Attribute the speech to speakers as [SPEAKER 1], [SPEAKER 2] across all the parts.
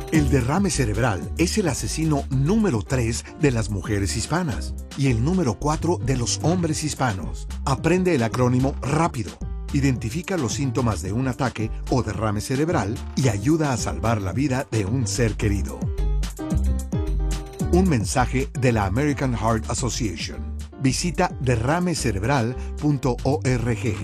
[SPEAKER 1] El derrame cerebral es el asesino número 3 de las mujeres hispanas y el número 4 de los hombres hispanos. Aprende el acrónimo rápido. Identifica los síntomas de un ataque o derrame cerebral y ayuda a salvar la vida de un ser querido. Un mensaje de la American Heart Association. Visita derramecerebral.org.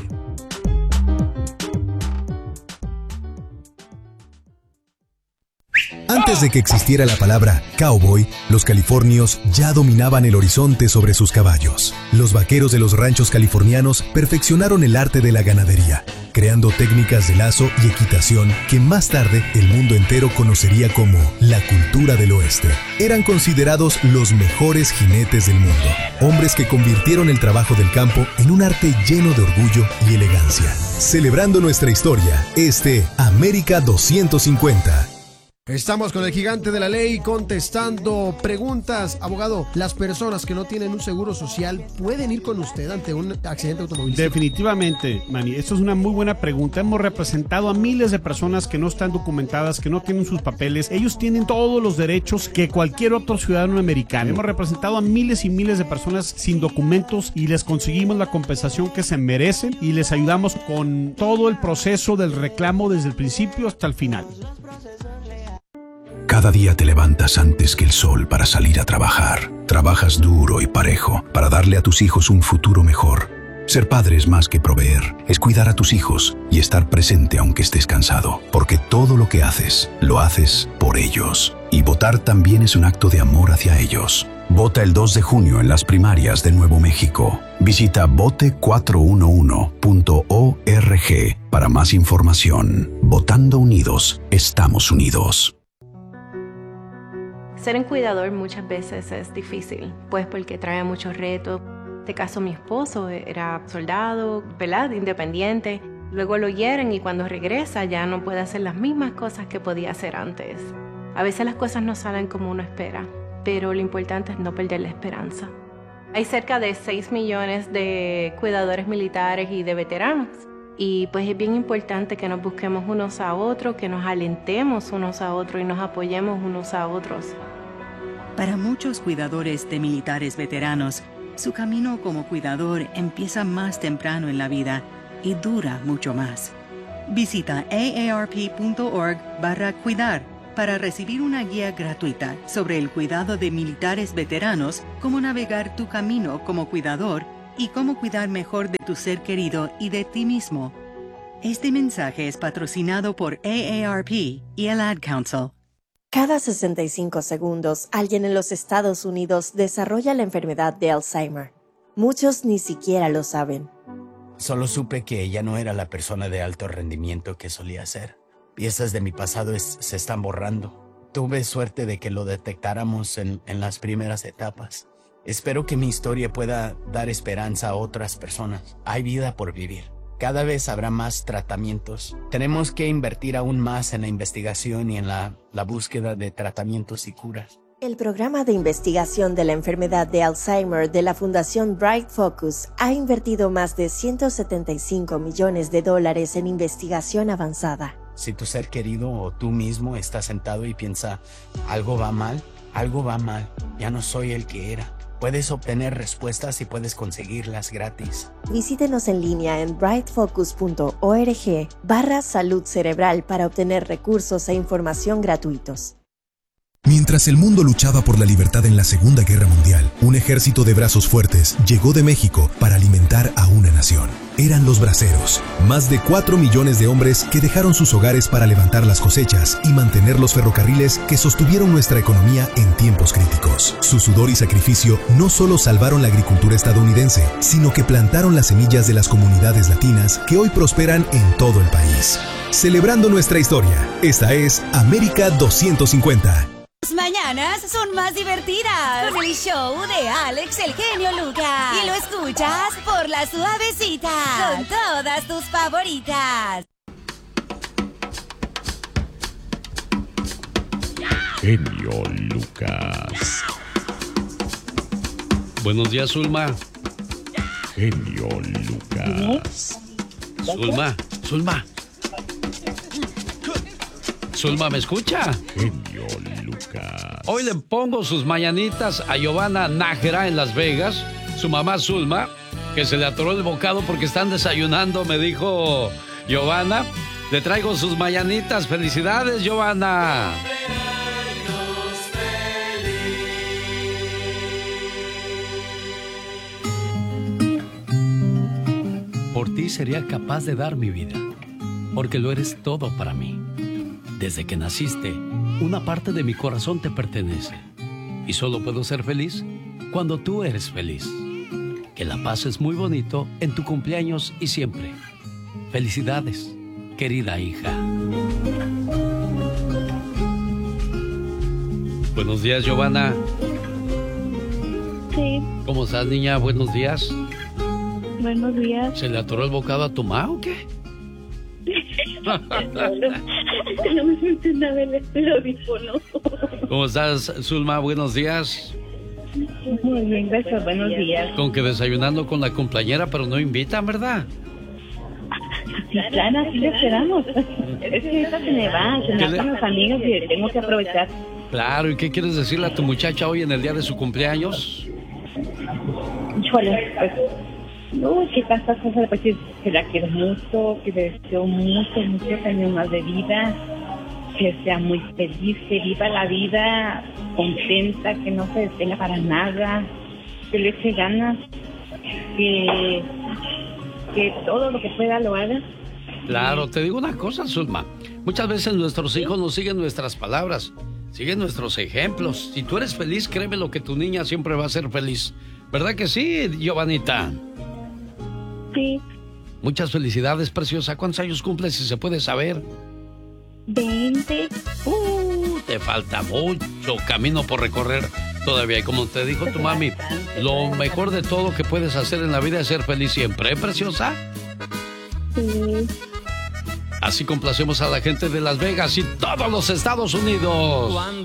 [SPEAKER 2] Antes de que existiera la palabra cowboy, los californios ya dominaban el horizonte sobre sus caballos. Los vaqueros de los ranchos californianos perfeccionaron el arte de la ganadería, creando técnicas de lazo y equitación que más tarde el mundo entero conocería como la cultura del oeste. Eran considerados los mejores jinetes del mundo, hombres que convirtieron el trabajo del campo en un arte lleno de orgullo y elegancia. Celebrando nuestra historia, América 250.
[SPEAKER 3] Estamos con el gigante de la ley contestando preguntas. Abogado, ¿las personas que no tienen un seguro social pueden ir con usted ante un accidente automovilístico?
[SPEAKER 4] Definitivamente, Manny. Esto es una muy buena pregunta. Hemos representado a miles de personas que no están documentadas, que no tienen sus papeles. Ellos tienen todos los derechos que cualquier otro ciudadano americano. Hemos representado a miles y miles de personas sin documentos y les conseguimos la compensación que se merecen y les ayudamos con todo el proceso del reclamo desde el principio hasta el final.
[SPEAKER 2] Cada día te levantas antes que el sol para salir a trabajar. Trabajas duro y parejo para darle a tus hijos un futuro mejor. Ser padre es más que proveer, es cuidar a tus hijos y estar presente aunque estés cansado, porque todo lo que haces, lo haces por ellos. Y votar también es un acto de amor hacia ellos. Vota el 2 de junio en las primarias de Nuevo México. Visita vote411.org para más información. Votando unidos, estamos unidos.
[SPEAKER 5] Ser un cuidador muchas veces es difícil, pues porque trae muchos retos. En este caso mi esposo era soldado, ¿verdad? Independiente. Luego lo hieren y cuando regresa ya no puede hacer las mismas cosas que podía hacer antes. A veces las cosas no salen como uno espera, pero lo importante es no perder la esperanza. Hay cerca de 6 millones de cuidadores militares y de veteranos. Y pues es bien importante que nos busquemos unos a otros, que nos alentemos unos a otros y nos apoyemos unos a otros.
[SPEAKER 6] Para muchos cuidadores de militares veteranos, su camino como cuidador empieza más temprano en la vida y dura mucho más. Visita aarp.org/cuidar para recibir una guía gratuita sobre el cuidado de militares veteranos, cómo navegar tu camino como cuidador y cómo cuidar mejor de tu ser querido y de ti mismo. Este mensaje es patrocinado por AARP y el Ad Council.
[SPEAKER 7] Cada 65 segundos, alguien en los Estados Unidos desarrolla la enfermedad de Alzheimer. Muchos ni siquiera lo saben.
[SPEAKER 8] Solo supe que ella no era la persona de alto rendimiento que solía ser. Piezas de mi pasado se están borrando. Tuve suerte de que lo detectáramos en las primeras etapas. Espero que mi historia pueda dar esperanza a otras personas. Hay vida por vivir. Cada vez habrá más tratamientos. Tenemos que invertir aún más en la investigación y en la búsqueda de tratamientos y curas.
[SPEAKER 7] El programa de investigación de la enfermedad de Alzheimer de la Fundación Bright Focus ha invertido más de $175 millones en investigación avanzada.
[SPEAKER 8] Si tu ser querido o tú mismo estás sentado y piensa, algo va mal, ya no soy el que era. Puedes obtener respuestas y puedes conseguirlas gratis.
[SPEAKER 7] Visítenos en línea en brightfocus.org/salud cerebral para obtener recursos e información gratuitos.
[SPEAKER 2] Mientras el mundo luchaba por la libertad en la Segunda Guerra Mundial, un ejército de brazos fuertes llegó de México para alimentar a una nación. Eran los braceros, más de 4 millones de hombres que dejaron sus hogares para levantar las cosechas y mantener los ferrocarriles que sostuvieron nuestra economía en tiempos críticos. Su sudor y sacrificio no solo salvaron la agricultura estadounidense, sino que plantaron las semillas de las comunidades latinas que hoy prosperan en todo el país. Celebrando nuestra historia, esta es América 250.
[SPEAKER 9] Las mañanas son más divertidas con el show de Alex el Genio Lucas. Y lo escuchas por La Suavecita con todas tus favoritas.
[SPEAKER 10] Genio Lucas. Buenos días, Zulma. Genio Lucas. Zulma.
[SPEAKER 11] Zulma, ¿me escucha?
[SPEAKER 10] Genio Lucas.
[SPEAKER 11] Hoy le pongo sus mañanitas a Giovanna Nájera en Las Vegas, su mamá Zulma, que se le atoró el bocado porque están desayunando, me dijo Giovanna. Le traigo sus mañanitas. ¡Felicidades, Giovanna! Por ti sería capaz de dar mi vida, porque lo eres todo para mí. Desde que naciste, una parte de mi corazón te pertenece. Y solo puedo ser feliz cuando tú eres feliz. Que la pases muy bonito en tu cumpleaños y siempre. Felicidades, querida hija. Buenos días, Giovanna.
[SPEAKER 12] Sí.
[SPEAKER 11] ¿Cómo estás, niña? Buenos días.
[SPEAKER 12] Buenos días.
[SPEAKER 11] ¿Se le atoró el bocado a tu mamá o qué?
[SPEAKER 12] No me siento nada el audífono.
[SPEAKER 11] ¿Cómo estás, Zulma? Buenos días.
[SPEAKER 12] Muy bien, gracias. Buenos días.
[SPEAKER 11] Con que desayunando con la cumpleañera, pero no invitan, ¿verdad?
[SPEAKER 12] Sí, claro, así le esperamos. Es que esta se me van los amigos y tengo que aprovechar.
[SPEAKER 11] Claro, ¿y qué quieres decirle a tu muchacha hoy en el día de su cumpleaños?
[SPEAKER 12] Híjole, pues, no, que tantas cosas, pues que la quiero mucho, que le deseo muchos años más de vida, que sea muy feliz, que viva la vida contenta, que no se detenga para nada, que le eche ganas, que todo lo que pueda lo haga.
[SPEAKER 11] Claro, te digo una cosa, Zulma. Muchas veces nuestros hijos no siguen nuestras palabras, siguen nuestros ejemplos. Si tú eres feliz, créeme lo que tu niña siempre va a ser feliz. ¿Verdad que sí, Giovanita?
[SPEAKER 12] Sí.
[SPEAKER 11] Muchas felicidades, preciosa. ¿Cuántos años cumples, si se puede saber?
[SPEAKER 12] 20.
[SPEAKER 11] Te falta mucho camino por recorrer todavía. Y como te dijo tu mami, lo mejor de todo que puedes hacer en la vida es ser feliz siempre, ¿eh, preciosa?
[SPEAKER 12] Sí.
[SPEAKER 11] Así complacemos a la gente de Las Vegas y todos los Estados Unidos.